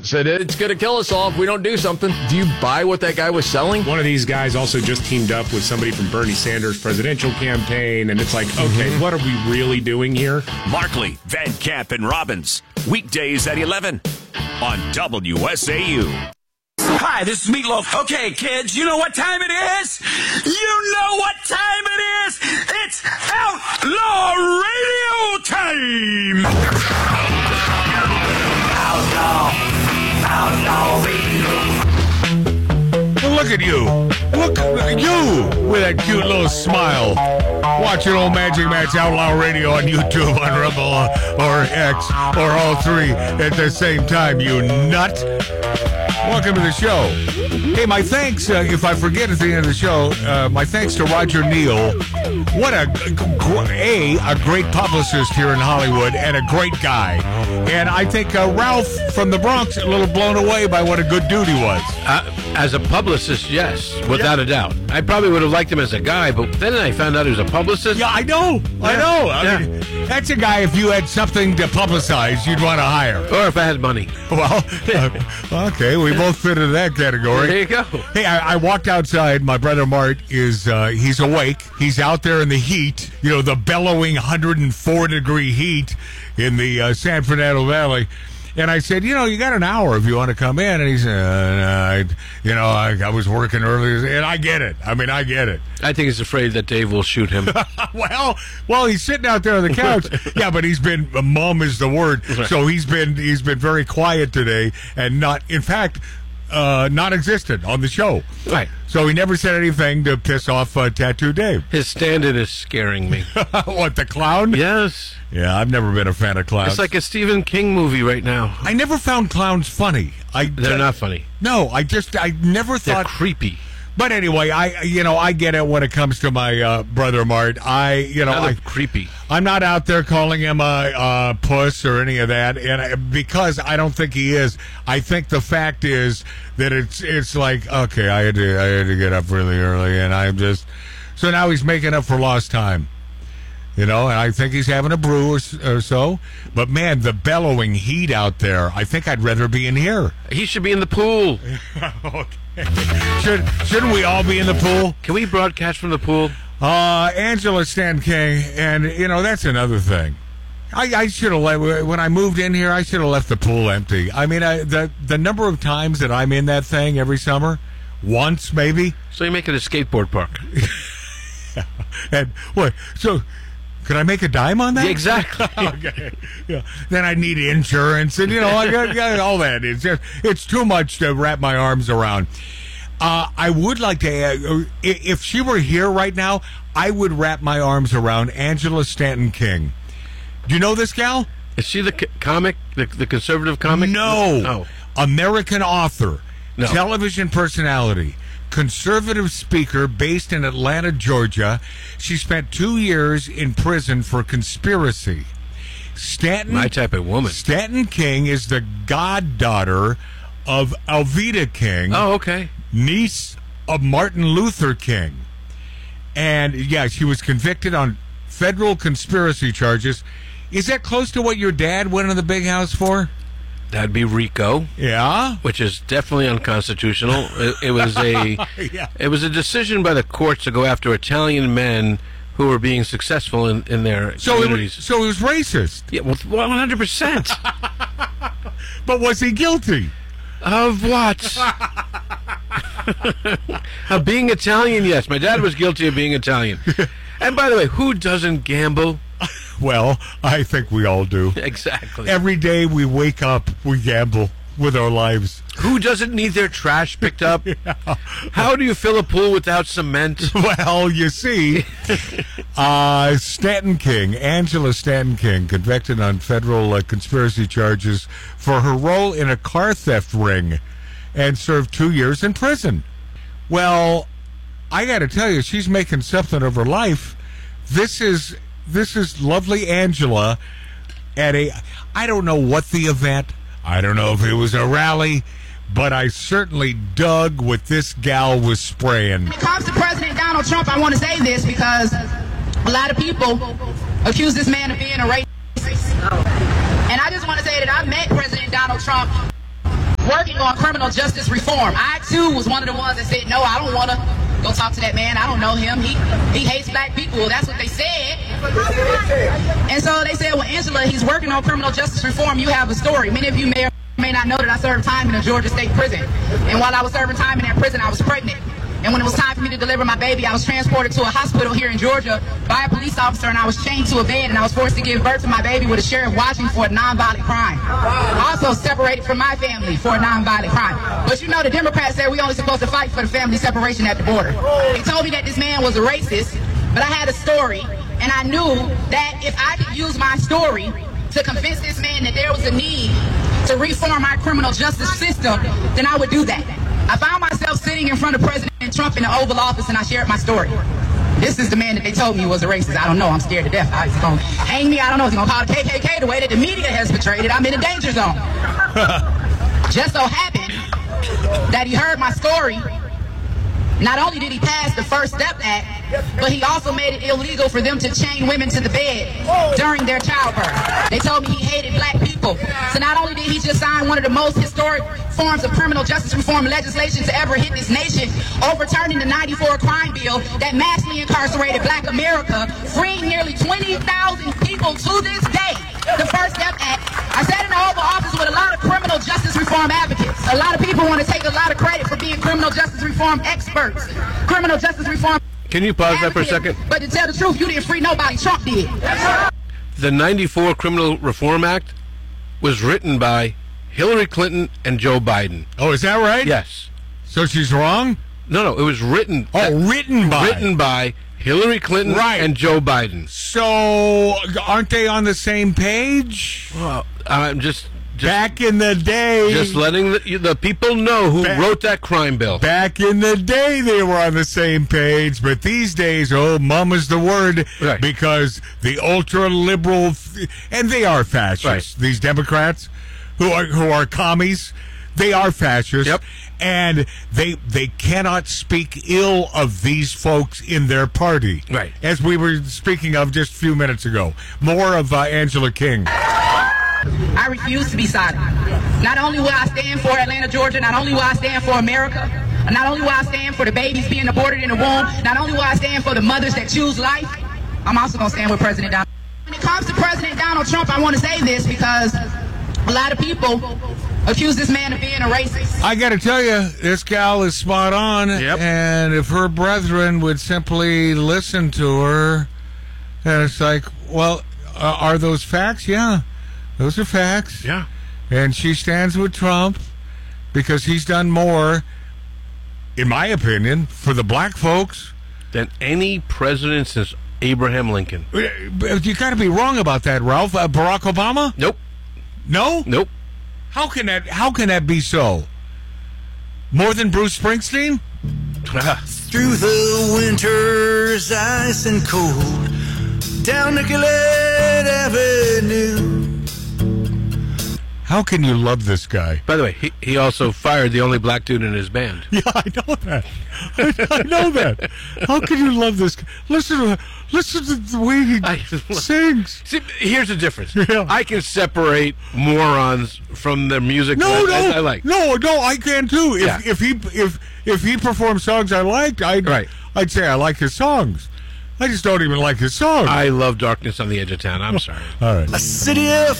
said it's going to kill us all if we don't do something. Do you buy what that guy was selling? One of these guys also just teamed up with somebody from Bernie Sanders' presidential campaign, and it's like, okay, what are we really doing here? Markley, Van Camp, and Robbins. Weekdays at 11 on WSAU. Hi, this is Meatloaf. Okay, kids, you know what time it is? You know what time it is? It's Outlaw Radio time! Outlaw Radio. Well, look at you. Look at you with that cute little smile. Watching old Magic Matt's Outlaw Radio on YouTube, on Rumble, or X, or all three at the same time, you nut. Welcome to the show. Hey, my thanks, if I forget at the end of the show, my thanks to Roger Neal. What a great publicist here in Hollywood and a great guy. And I think Ralph from the Bronx, a little blown away by what a good dude he was. As a publicist, yes, without a doubt. I probably would have liked him as a guy, but then I found out he was a publicist. Yeah, I know. I mean, that's a guy, if you had something to publicize, you'd want to hire. Or if I had money. Well, okay, we both fit into that category. There you go. Hey, I walked outside. My brother Mart is, he's awake. He's out there in the heat, the bellowing 104-degree heat in the San Fernando Valley. And I said, you got an hour if you want to come in. And he said, I was working earlier. And I get it. I get it. I think he's afraid that Dave will shoot him. well, he's sitting out there on the couch. Yeah, but he's been, mum is the word. Right. So he's been very quiet today and non-existent on the show. Right. So he never said anything to piss off Tattoo Dave. His stand-in is scaring me. What, the clown? Yes. Yeah, I've never been a fan of clowns. It's like a Stephen King movie right now. I never found clowns funny. They're not funny. No, I never thought... They're creepy. But anyway, I get it when it comes to my brother Mart. Creepy. I'm not out there calling him a puss or any of that, and because I don't think he is. I think the fact is that it's like, okay, I had to get up really early, and so now he's making up for lost time. And I think he's having a brew or so. But, man, the bellowing heat out there, I think I'd rather be in here. He should be in the pool. Okay. Shouldn't we all be in the pool? Can we broadcast from the pool? Angela Stan King, and, that's another thing. I should have when I moved in here, I should have left the pool empty. I mean, the number of times that I'm in that thing every summer, once maybe. So you make it a skateboard park. And what? So... Could I make a dime on that? Yeah, exactly. Okay. Yeah. Then I need insurance, and I got all that. It's too much to wrap my arms around. I would like to, if she were here right now, I would wrap my arms around Angela Stanton King. Do you know this gal? Is she the comic, the conservative comic? No. Oh. American author, no. Television personality. Conservative speaker based in Atlanta, Georgia. She spent 2 years in prison for conspiracy. My type of woman. Stanton King is the goddaughter of Alveda King. Oh, okay. Niece of Martin Luther King. And, yeah, she was convicted on federal conspiracy charges. Is that close to what your dad went in the big house for? That'd be RICO. Yeah, which is definitely unconstitutional. It was it was a decision by the courts to go after Italian men who were being successful in their communities. So it was racist. Yeah, well, 100%. But was he guilty of what? Of being Italian? Yes, my dad was guilty of being Italian. And by the way, who doesn't gamble? Well, I think we all do. Exactly. Every day we wake up, we gamble with our lives. Who doesn't need their trash picked up? Yeah. How do you fill a pool without cement? Well, you see, Stanton King, Angela Stanton King, convicted on federal conspiracy charges for her role in a car theft ring and served 2 years in prison. Well, I got to tell you, she's making something of her life. This is lovely Angela at I don't know what the event, I don't know if it was a rally, but I certainly dug what this gal was spraying. When it comes to President Donald Trump, I want to say this because a lot of people accuse this man of being a racist. And I just want to say that I met President Donald Trump working on criminal justice reform. I, too, was one of the ones that said, no, I don't want to go talk to that man. I don't know him. He hates black people. That's what they said. And so they said, well, Angela, he's working on criminal justice reform. You have a story. Many of you may not know that I served time in a Georgia State prison. And while I was serving time in that prison, I was pregnant. And when it was time for me to deliver my baby, I was transported to a hospital here in Georgia by a police officer, and I was chained to a bed, and I was forced to give birth to my baby with a sheriff watching for a nonviolent crime. Also separated from my family for a nonviolent crime. But you know, the Democrats said we only supposed to fight for the family separation at the border. They told me that this man was a racist, but I had a story, and I knew that if I could use my story to convince this man that there was a need to reform our criminal justice system, then I would do that. I found myself sitting in front of President Trump in the Oval Office, and I shared my story. This is the man that they told me was a racist. I don't know. I'm scared to death. He's going to hang me. I don't know. He's going to call the KKK the way that the media has portrayed it. I'm in a danger zone. Just so happened that he heard my story. Not only did he pass the First Step Act, but he also made it illegal for them to chain women to the bed during their childbirth. They told me he hated black people. So not only did he just sign one of the most historic forms of criminal justice reform legislation to ever hit this nation, overturning the 94 crime bill that massively incarcerated black America, freeing nearly 20,000 people to this day. The First Step Act. I sat in the Oval Office with a lot of criminal justice reform advocates. A lot of people want to take a lot of credit for being criminal justice reform experts. Criminal justice reform. Can you pause that for a second? But to tell the truth, you didn't free nobody. Trump did. The 94 Criminal Reform Act was written by Hillary Clinton and Joe Biden. Oh, is that right? Yes. So she's wrong? No, it was written. Written by. Written by Hillary Clinton and Joe Biden. So aren't they on the same page? Well, I'm just back in the day. Just letting the people know who wrote that crime bill. Back in the day, they were on the same page, but these days, mama's the word, right. Because the ultra-liberal, and they are fascists, right. These Democrats who are commies, they are fascists. Yep. And they cannot speak ill of these folks in their party. Right. As we were speaking of just a few minutes ago. More of Angela King. I refuse to be silent. Not only will I stand for Atlanta, Georgia, not only will I stand for America, not only will I stand for the babies being aborted in the womb, not only will I stand for the mothers that choose life, I'm also going to stand with President Donald Trump. When it comes to President Donald Trump, I want to say this because a lot of people accuse this man of being a racist. I got to tell you, this gal is spot on. Yep. And if her brethren would simply listen to her, and it's like, well, are those facts? Yeah, those are facts. Yeah. And she stands with Trump because he's done more, in my opinion, for the black folks than any president since Abraham Lincoln. You got to be wrong about that, Ralph. Barack Obama? Nope. No? Nope. How can that be so? More than Bruce Springsteen? Through the winter's ice and cold, down Nicollet Avenue. How can you love this guy? By the way, he also fired the only black dude in his band. Yeah, I know that. I know that. How can you love this guy? Listen to the way he sings. See, here's the difference. Yeah. I can separate morons from their music. I like. No, I can too. Yeah. If he performs songs I liked, I'd say I like his songs. I just don't even like his songs. I love Darkness on the Edge of Town. I'm sorry. All right. A city of